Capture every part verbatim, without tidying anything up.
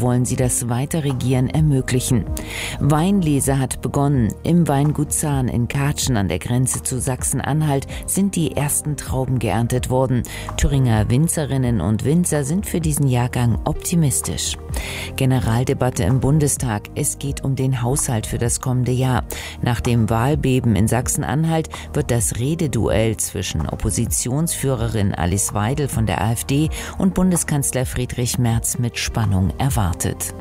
wollen sie das Weiterregieren ermöglichen. Weinlese hat begonnen. Im Weingut Zahn in Katschen an der Grenze zu Sachsen-Anhalt sind die ersten Trauben geerntet worden. Thüringer Winzerinnen und Winzer sind für diesen Jahrgang optimistisch. Generaldebatte im Bundestag. Es geht um den Haushalt für das kommende Jahr. Nach dem Wahlbeben in Sachsen-Anhalt wird das Rededuell zwischen Oppositionsführerin Alice Weidel von der AfD und Bundeskanzler Friedrich Merz mit Spannung erwartet.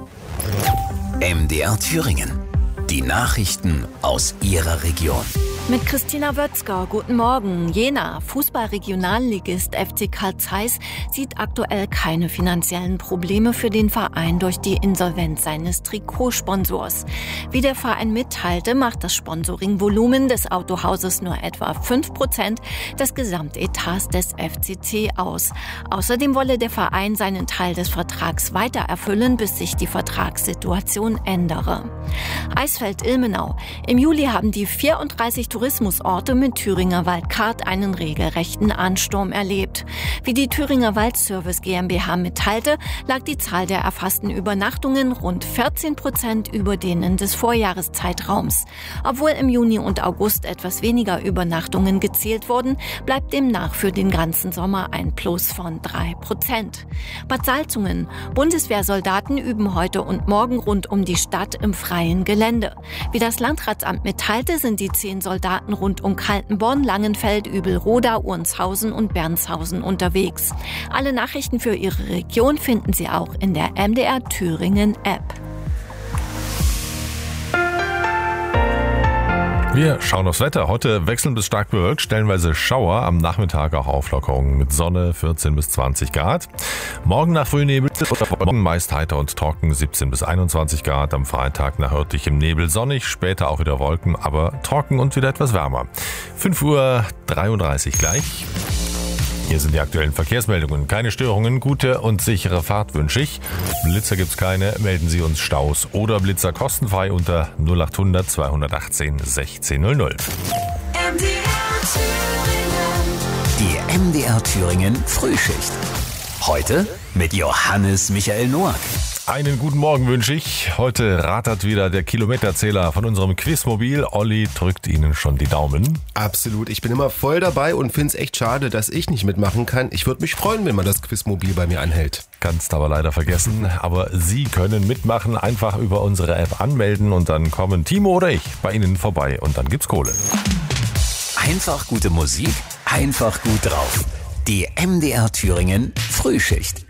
M D R Thüringen. Die Nachrichten aus Ihrer Region. Mit Christina Wötzger, guten Morgen. Jena, Fußball-Regionalligist F C Karl Zeiss, sieht aktuell keine finanziellen Probleme für den Verein durch die Insolvenz seines Trikotsponsors. Wie der Verein mitteilte, macht das Sponsoringvolumen des Autohauses nur etwa fünf Prozent des Gesamtetats des F C C aus. Außerdem wolle der Verein seinen Teil des Vertrags weiter erfüllen, bis sich die Vertragssituation ändere. Eisfeld-Ilmenau. Im Juli haben die vierunddreißig Tourismusorte mit Thüringer Waldcard einen regelrechten Ansturm erlebt. Wie die Thüringer Waldservice GmbH mitteilte, lag die Zahl der erfassten Übernachtungen rund vierzehn Prozent über denen des Vorjahreszeitraums. Obwohl im Juni und August etwas weniger Übernachtungen gezählt wurden, bleibt demnach für den ganzen Sommer ein Plus von drei Prozent. Bad Salzungen. Bundeswehrsoldaten üben heute und morgen rund um die Stadt im freien Gelände. Wie das Landratsamt mitteilte, sind die zehn Soldaten rund um Kaltenborn, Langenfeld, Übelroda, Urnshausen und Bernshausen unterwegs. Alle Nachrichten für Ihre Region finden Sie auch in der M D R Thüringen App. Wir schauen aufs Wetter. Heute wechselnd bis stark bewölkt, stellenweise Schauer, am Nachmittag auch Auflockerungen mit Sonne, vierzehn bis zwanzig Grad. Morgen nach Frühnebel oder morgen meist heiter und trocken, siebzehn bis einundzwanzig Grad. Am Freitag nach örtlichem Nebel sonnig, später auch wieder Wolken, aber trocken und wieder etwas wärmer. fünf Uhr dreiunddreißig gleich. Hier sind die aktuellen Verkehrsmeldungen. Keine Störungen, gute und sichere Fahrt wünsche ich. Blitzer gibt's keine, melden Sie uns Staus oder Blitzer kostenfrei unter null acht hundert zweihundertachtzehn sechzehn null null. Die M D R Thüringen Frühschicht. Heute mit Johannes Michael Noack. Einen guten Morgen wünsche ich. Heute rattert wieder der Kilometerzähler von unserem Quizmobil. Olli drückt Ihnen schon die Daumen. Absolut. Ich bin immer voll dabei und finde es echt schade, dass ich nicht mitmachen kann. Ich würde mich freuen, wenn man das Quizmobil bei mir anhält. Kannst aber leider vergessen. Aber Sie können mitmachen. Einfach über unsere App anmelden und dann kommen Timo oder ich bei Ihnen vorbei und dann gibt's Kohle. Einfach gute Musik, einfach gut drauf. Die M D R Thüringen Frühschicht.